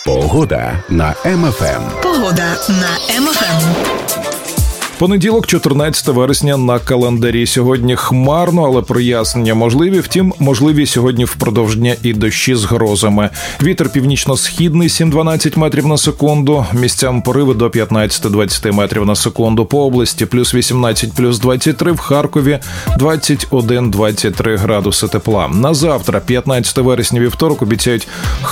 Погода на МФМ. Погода на МФМ. Понеділок, 14 вересня на календарі. Сьогодні хмарно, але прояснення можливі. Втім, можливі сьогодні впродовж дня і дощі з грозами. Вітер північно-східний 7-12 метрів на секунду. Місцями пориви до 15-20 метрів на секунду. По області плюс 18, плюс 23. В Харкові 21-23 градуси тепла. На завтра, 15 вересня, вівторок, обіцяють